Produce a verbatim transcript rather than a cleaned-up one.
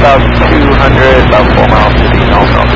about two hundred, about four miles to the north.